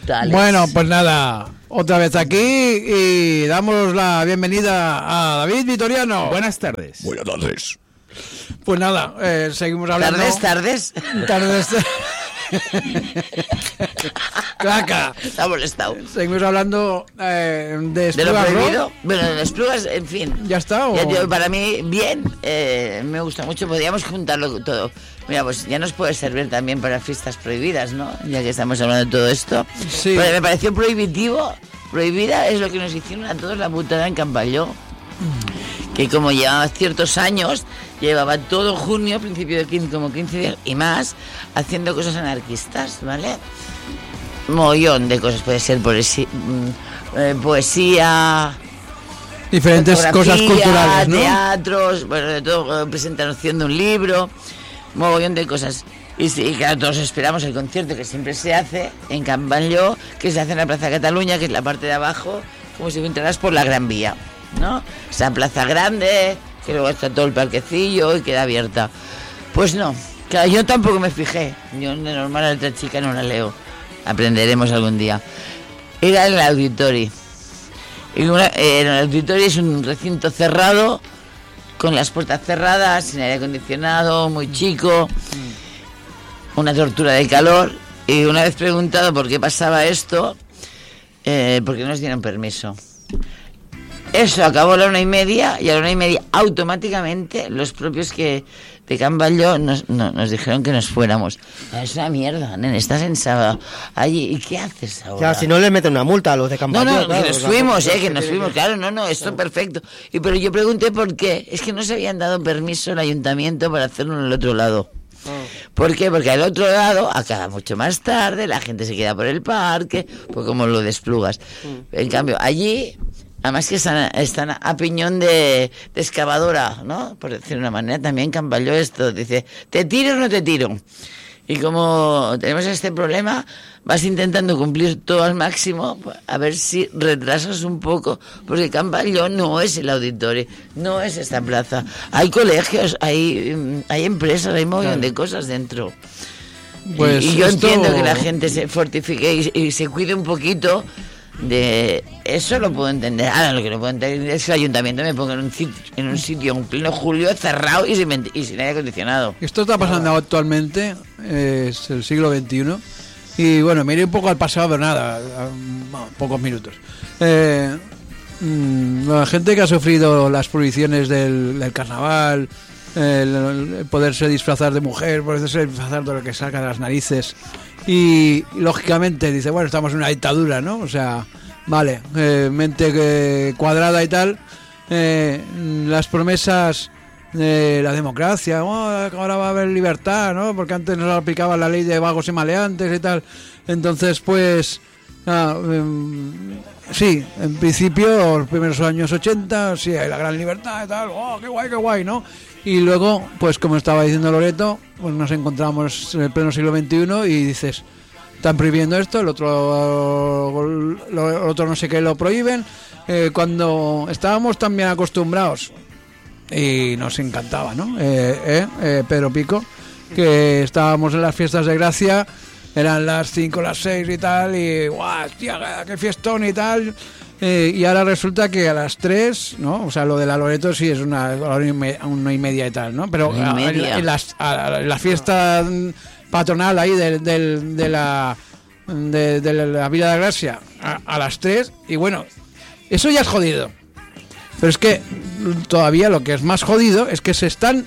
brutales. Bueno, pues nada, otra vez aquí y damos la bienvenida a David Vitoriano. Buenas tardes. Buenas tardes. Pues nada, seguimos hablando. Tardes. Claca. Está molestado. Seguimos hablando de ¿De lo Esplugas, prohibido? ¿no? Bueno, de Esplugas, en fin. ¿Ya está? ¿O? Ya, tío, para mí, bien, me gusta mucho, podríamos juntarlo todo. Mira, pues ya nos puede servir también para fiestas prohibidas, ¿no? Ya que estamos hablando de todo esto. Sí. Pero me pareció prohibitivo, prohibida es lo que nos hicieron a todos la putada en Campalló. Que como llevaba ciertos años, llevaba todo junio, principio de 15 días y más, haciendo cosas anarquistas, ¿vale? Mogollón de cosas, puede ser poesía, Diferentes cosas culturales, ¿no? teatros, bueno, de todo, presentación de un libro, mogollón de cosas. Y sí, claro, todos esperamos el concierto que siempre se hace en Campalló, que se hace en la Plaza Cataluña, que es la parte de abajo, como si entraras por la Gran Vía, ¿no? Esa plaza grande, que luego está todo el parquecillo y queda abierta. Pues no, claro, yo tampoco me fijé. Yo de normal a la otra chica no la leo. Aprenderemos algún día. Era en el auditorio. En el auditorio es un recinto cerrado, con las puertas cerradas, sin aire acondicionado, muy chico, una tortura de calor. Y una vez preguntado por qué pasaba esto, porque no nos dieron permiso. Eso acabó a la 1:30 y a la 1:30 automáticamente los propios de Campalló nos dijeron que nos fuéramos. Es una mierda, nene, estás en sábado allí, ¿y qué haces ahora? Ya, si no les meten una multa a los de Campalló. No, claro, que nos fuimos, claro, esto perfecto. Pero yo pregunté por qué, es que no se habían dado permiso al ayuntamiento para hacerlo en el otro lado. ¿Por qué? Porque al otro lado acaba mucho más tarde, la gente se queda por el parque, pues como lo de Esplugas. En cambio, allí... Además que están a piñón de excavadora, ¿no? Por decir de una manera, también Campalló esto. Dice, ¿te tiro o no te tiro? Y como tenemos este problema, vas intentando cumplir todo al máximo, a ver si retrasas un poco, porque Campalló no es el auditorio, no es esta plaza. Hay colegios, hay empresas, hay un montón de cosas dentro. Pues y yo entiendo que la gente se fortifique y se cuide un poquito de eso, lo puedo entender. Ahora lo que no puedo entender es que el ayuntamiento me ponga en un sitio en pleno julio cerrado y sin aire acondicionado. Esto está pasando actualmente, es el siglo XXI. Y bueno, me iré un poco al pasado, pero nada, pocos minutos. La gente que ha sufrido las prohibiciones del carnaval, el poderse disfrazar de mujer, poderse disfrazar de lo que saca de las narices. Y lógicamente dice, bueno, estamos en una dictadura, ¿no? O sea, vale, mente cuadrada y tal. Las promesas de la democracia, ahora va a haber libertad, ¿no? Porque antes nos aplicaba la ley de vagos y maleantes y tal. Entonces, pues, sí, en principio, los primeros años 80, sí, hay la gran libertad y tal, qué guay, ¿no? Y luego, pues como estaba diciendo Loreto, pues nos encontramos en el pleno siglo XXI y dices, están prohibiendo esto, el otro no sé qué lo prohíben, cuando estábamos tan bien acostumbrados y nos encantaba, ¿no? Pedro Pico, que estábamos en las fiestas de Gracia, eran las 5, las 6 y tal, y ¡guau, tía, qué fiestón y tal! Y ahora resulta que a las 3, ¿no? O sea, lo de la Loreto sí es una 1:30 y tal, ¿no? Pero en la fiesta patronal ahí de la Villa de Gracia a las 3, y bueno, eso ya es jodido. Pero es que todavía lo que es más jodido es que se están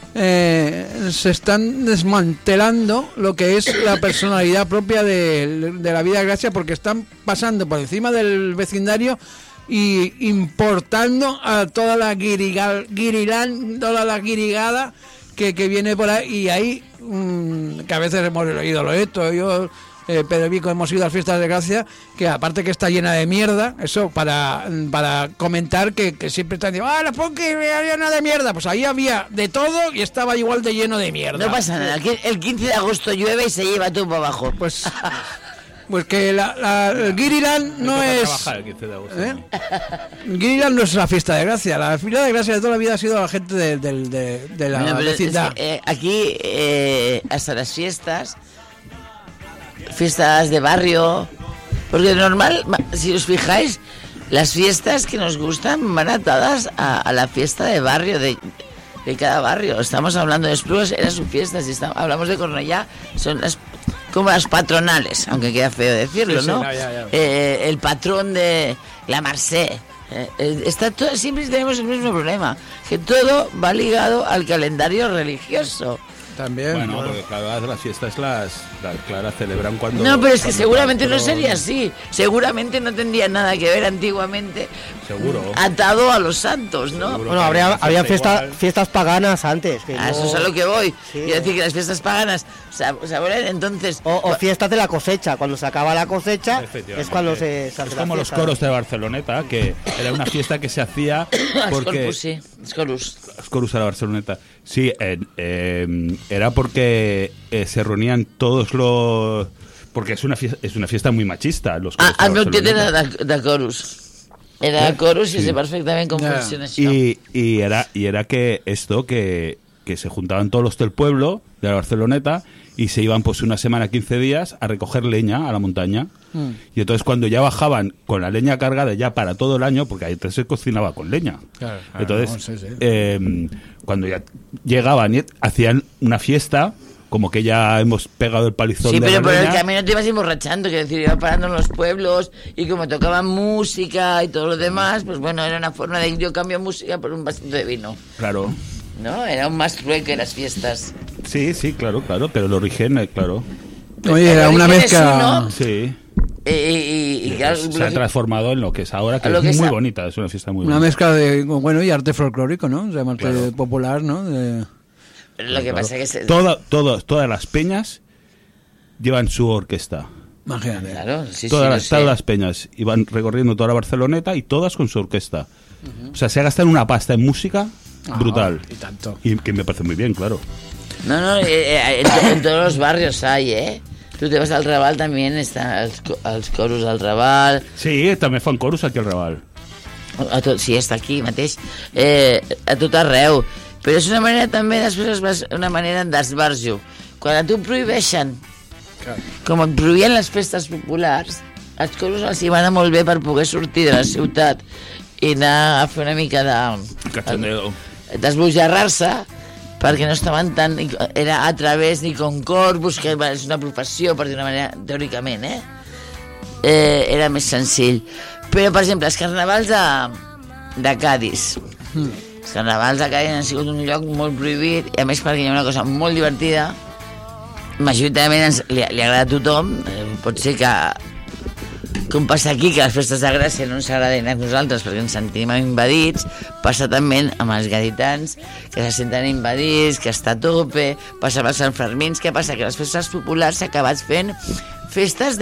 desmantelando lo que es la personalidad propia de la Villa de Gracia, porque están pasando por encima del vecindario y importando a toda la toda la guirigada que viene por ahí, y ahí que a veces hemos oído Loreto, yo, Pedro Vico, hemos ido a las fiestas de Gracia, que aparte que está llena de mierda, eso para comentar que siempre están diciendo, la Ponque llena de mierda, pues ahí había de todo y estaba igual de lleno de mierda. No pasa nada, el 15 de agosto llueve y se lleva todo para abajo. Pues que el Guiriland no es... trabajar el 15 de agosto. Guiriland no es la fiesta de Gracia, la fiesta de Gracia de toda la vida ha sido la gente de la vecindad. Es que, aquí hasta las fiestas de barrio, Porque normal, si os fijáis, las fiestas que nos gustan van atadas a la fiesta de barrio, de cada barrio. Estamos hablando de Esplugues, era su fiesta. Si hablamos de Cornellá, son como las patronales, aunque queda feo decirlo, sí, ¿no? Ya. El patrón de la Mercè. Siempre tenemos el mismo problema, que todo va ligado al calendario religioso. También. Bueno, porque claro, las fiestas las celebran cuando... No, pero es que cuando seguramente no patrón- sería así. Seguramente no tendría nada que ver antiguamente Seguro. atado a los santos, ¿no? Seguro. Bueno, había fiestas paganas antes. Que A eso no- es a lo que voy. Sí. Quiero decir que las fiestas paganas saborean entonces... O fiestas de la cosecha. Cuando se acaba la cosecha Efectivamente. es cuando se hace Es la como los fiesta. coros de Barceloneta, que era una fiesta que se hacía porque... Corpus, sí. Escorus. Los coros de la Barceloneta. Sí, era porque se reunían todos los... Porque es una fiesta muy machista, los coros de la No tiene Barceloneta. nada de Corus. Era Corus y sé perfectament com Ja. funciona això. Y era que se juntaban todos los del pueblo de la Barceloneta y se iban pues una semana, 15 días a recoger leña a la montaña. Y entonces cuando ya bajaban con la leña cargada ya para todo el año, porque ahí se cocinaba con leña. Claro, Entonces, no, sí. Cuando ya llegaban y hacían una fiesta, como que ya hemos pegado el palizón Sí, de pero la por el leña. camino te ibas emborrachando, quiero decir, iba parando en los pueblos y como tocaban música y todo lo demás, pues bueno, era una forma de yo cambio música por un vasito de vino, Claro. ¿no? Era un más trueque las fiestas. Sí, claro, pero el origen, claro. Oye, era una origen es mezcla. uno. Sí. Y claro, Se ha transformado en lo que es ahora, que A lo es que muy es bonita, es una fiesta muy Una bonita. mezcla de, bueno, y arte folclórico, ¿no? O sea, arte Claro. popular, ¿no? De... lo que Claro. pasa es que... Todas las peñas llevan su orquesta. Imagínate. Claro, sí, todas sí, lo sé. las peñas iban recorriendo toda la Barceloneta y todas con su orquesta. O sea, se gastan una pasta en música brutal. Y tanto. Y que me parece muy bien, claro. No, en todos los barrios hay, ¿eh? Tú te vas al Raval, también están els coros al Raval. Sí, també fan coros aquí al Raval. Sí, està aquí mateix. A tot arreu. Però és una manera també, després una manera d'esbarjo. Quan a tu prohibeixen, com et prohibien les festes populars, els coros els hi va anar molt bé per poder sortir de la ciutat i anar a fer una mica Cachondeo. d'esbojarrar-se, perquè no estaven tan... Era a través ni con corpus, que és una professió, per dir una manera, teòricament, era més senzill. Però, per exemple, els carnavals de Cádiz. Els carnavals de Cádiz han sigut un lloc molt prohibit, i a més perquè hi ha una cosa molt divertida, majoritàriament li agrada a tothom. Pot ser que, com passa aquí, que les festes de Gràcia no ens agraden a nosaltres perquè ens sentim invadits, passa també amb els gaditans, que se senten invadits, que està a tope, passa amb els sanfermins. Què passa? Que les festes populars s'ha acabat fent festes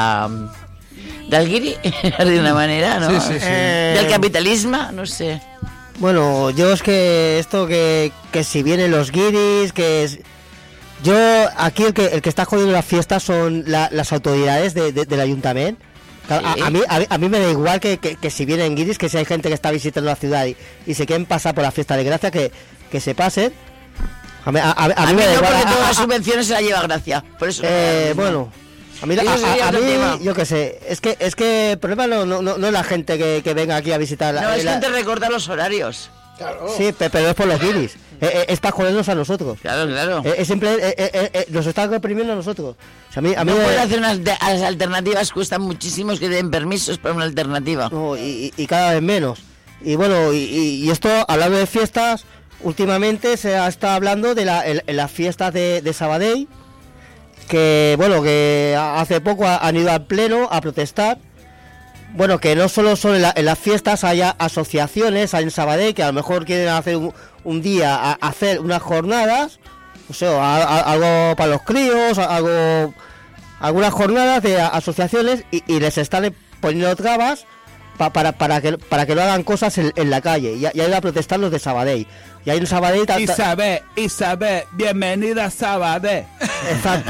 del guiri, per dir una manera, ¿no? Sí. Del capitalisme, no sé. Bueno, yo es que esto que si vienen los guiris, yo aquí el que está jodiendo las fiestas son las autoridades del ayuntamiento. Claro, Sí. a mí me da igual que si vienen guiris, que si hay gente que está visitando la ciudad y se quieren pasar por la fiesta de Gracia, que se pasen. A mí A mí me da no, igual. porque todas las subvenciones se las lleva Gracia. Por eso. Bueno, a mí, Eso sería otro tema. yo qué sé, es que el problema no es la gente que venga aquí a visitar No, es que te recorta los horarios. Sí, pero es por los guiris. Es para jodernos a nosotros. Claro. Es siempre nos está reprimiendo a nosotros. O sea, a mí No me- pueden hacer las alternativas, cuestan muchísimos que den permisos para una alternativa. no, y cada vez menos. Y bueno, y esto, hablando de fiestas, últimamente se ha estado hablando de las fiestas de Sabadell, que bueno, que hace poco han ido al pleno a protestar. Bueno, que no solo son en las fiestas, hay asociaciones hay en Sabadell que a lo mejor quieren hacer un día, hacer unas jornadas, o sea, algo para los críos, algunas jornadas de asociaciones y les están poniendo trabas para que no hagan cosas en la calle. Y han ido a protestar los de Sabadell. Y ahí en Sabadell... Isabel, bienvenida a Sabadell. Exacto.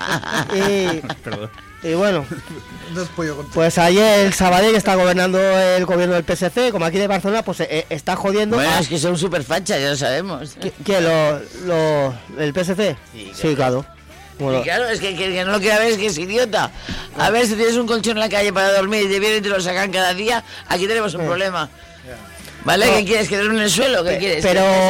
Perdón. Y bueno, pues ayer el Sabadell está gobernando el gobierno del PSC, como aquí de Barcelona, pues está jodiendo. Bueno, es que son súper fachas, ya lo sabemos. ¿Quién? ¿El PSC? Sí, claro. Bueno, Y claro, es que no lo quiera ver, es que es idiota. A ver, si tienes un colchón en la calle para dormir y te vienen y te lo sacan cada día, aquí tenemos un problema. ¿Vale? No. ¿Qué quieres? ¿Que duerme en el suelo? ¿Qué quieres? Pero